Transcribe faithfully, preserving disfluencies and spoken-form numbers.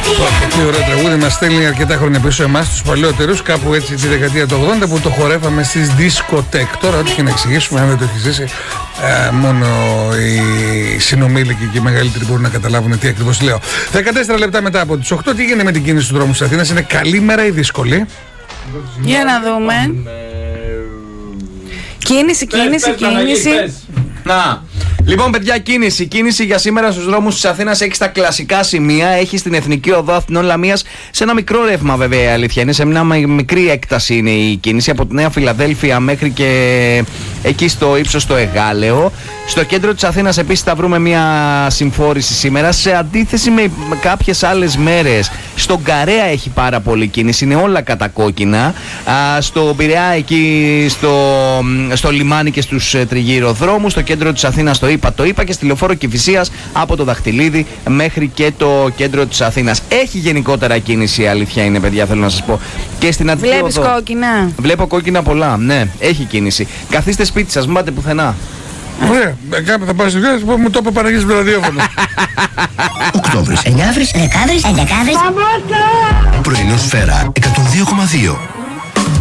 Τι ωραίο τραγούδι, μας στέλνει αρκετά χρόνια πίσω εμάς τους παλαιότερους, κάπου έτσι τη δεκαετία του ογδόντα που το χορεύαμε στις δισκοτέκ. Τώρα ό,τι και να εξηγήσουμε, αν δεν το έχει ζήσει, ε, μόνο οι συνομήλικοι και οι μεγαλύτεροι μπορούν να καταλάβουν τι ακριβώς λέω. δεκατέσσερα λεπτά μετά από τις οκτώ, τι γίνεται με την κίνηση του δρόμου της Αθήνας? Είναι καλή μέρα ή δύσκολη? Για να δούμε. Κίνηση, κίνηση, κίνηση. Να. Λοιπόν, παιδιά, κίνηση. Κίνηση για σήμερα στους δρόμους της Αθήνας. Έχει στα κλασικά σημεία. Έχει στην Εθνική Οδό Αθηνών Λαμίας. Σε ένα μικρό ρεύμα, βέβαια, η αλήθεια είναι. Σε μια μικρή έκταση είναι η κίνηση. Από τη Νέα Φιλαδέλφια μέχρι και εκεί στο ύψος το Εγάλεο. Στο κέντρο της Αθήνας επίσης θα βρούμε μια συμφόρηση σήμερα. Σε αντίθεση με κάποιες άλλες μέρες, στον Καρέα έχει πάρα πολύ κίνηση. Είναι όλα κατακόκκινα. Στο Πειραιά, εκεί στο, στο λιμάνι και στους τριγυροδρόμους. Στο κέντρο της Αθήνας το είπα, το είπα και στη Λεωφόρο Κηφισίας από το Δαχτυλίδι μέχρι και το κέντρο της Αθήνας. Έχει γενικότερα κίνηση, η αλήθεια είναι, παιδιά, θέλω να σας πω. Και στην Αττική Οδό. Βλέπεις κόκκινα? Βλέπω κόκκινα πολλά, ναι, έχει κίνηση. Καθίστε σπίτι σας, μην πάτε πουθενά. Ωραία, κάπου θα πάω στη δουλειά, μου το είπε Παναγής με ραδιόφωνο. Οκτώβρης, Εννιάβρης, Δεκάβρης, Εντεκάβρης. Πρωινό Σφαίρα εκατόν δύο κόμμα δύο.